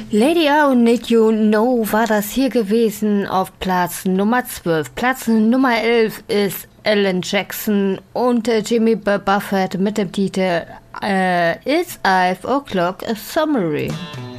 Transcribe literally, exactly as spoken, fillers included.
Lady I Need You Know war das hier gewesen auf Platz Nummer zwölf. Platz Nummer elf ist Alan Jackson und äh, Jimmy Buffett mit dem Titel äh, It's Five O'Clock a Summary.